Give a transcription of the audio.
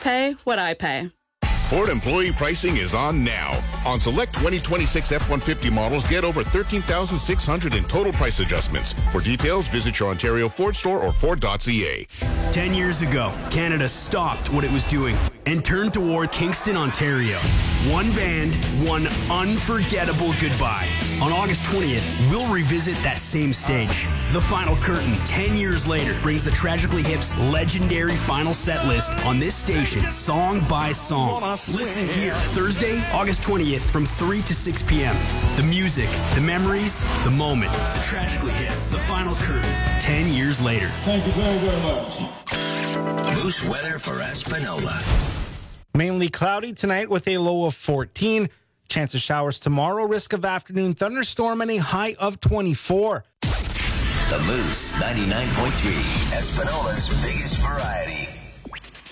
pay what I pay. Ford employee pricing is on now. On select 2026 F-150 models, get over $13,600 in total price adjustments. For details, visit your Ontario Ford store or Ford.ca. 10 years ago, Canada stopped what it was doing and turned toward Kingston, Ontario. One band, one unforgettable goodbye. On August 20th, we'll revisit that same stage. The Final Curtain, 10 years later, brings the Tragically Hip's legendary final set list on this station, song by song. Listen here, Thursday, August 20th, from 3 to 6 p.m. The music, the memories, the moment. The Tragically Hip, the Final Curtain, 10 years later. Thank you very, very much. Moose weather for Espanola. Mainly cloudy tonight with a low of 14. Chance of showers tomorrow. Risk of afternoon thunderstorm and a high of 24. The Moose 99.3, Espanola's biggest variety.